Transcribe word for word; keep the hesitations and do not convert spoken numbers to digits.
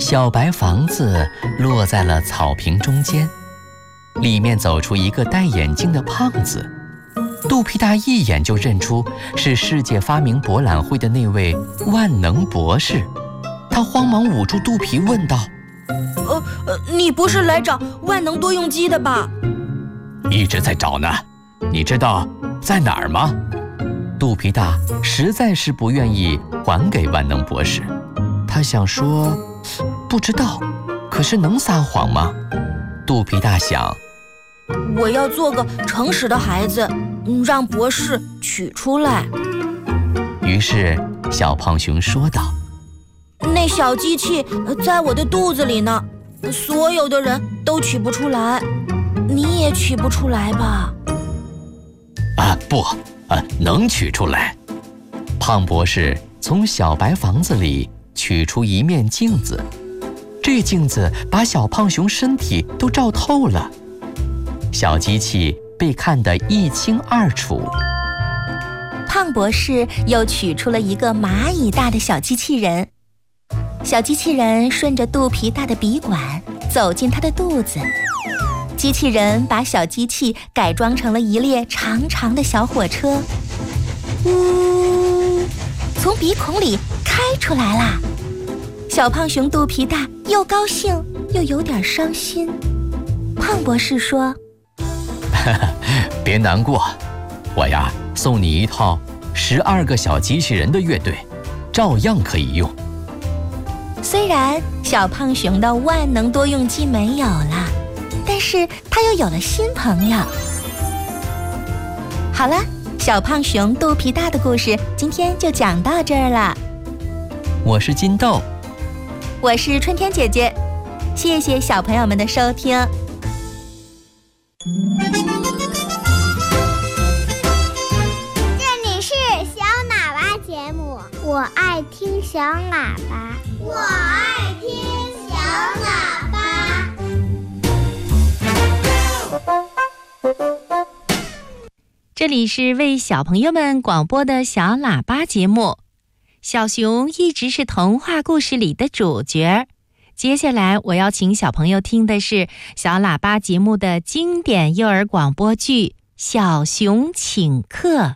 小白房子落在了草坪中间，里面走出一个戴眼镜的胖子。肚皮大一眼就认出是世界发明博览会的那位万能博士，他慌忙捂住肚皮问道： 呃呃，你不是来找万能多用机的吧？ 一直在找呢，你知道在哪儿吗？肚皮大实在是不愿意还给万能博士，他想说不知道，可是能撒谎吗？肚皮大想， 我要做个诚实的孩子，让博士取出来。 于是小胖熊说道： 那小机器在我的肚子里呢，所有的人都取不出来，你也取不出来吧？ 啊，不，啊，能取出来。胖博士从小白房子里取出一面镜子，这镜子把小胖熊身体都照透了，小机器被看得一清二楚。 胖博士又取出了一个蚂蚁大的小机器人，小机器人顺着肚皮大的鼻管走进他的肚子，机器人把小机器改装成了一列长长的小火车，呜，从鼻孔里开出来啦。小胖熊肚皮大，又高兴又有点伤心。胖博士说： 别难过，我呀送你一套十二个小机器人的乐队，照样可以用。 虽然小胖熊的万能多用机没有了，但是他又有了新朋友。好了，小胖熊肚皮大的故事今天就讲到这儿了。 我是金豆， 我是春天姐姐，谢谢小朋友们的收听。 这里是小喇叭节目，我爱听小喇叭，我爱听小喇叭。 这里是为小朋友们广播的小喇叭节目。小熊一直是童话故事里的主角，接下来我要请小朋友听的是小喇叭节目的经典幼儿广播剧《小熊请客》。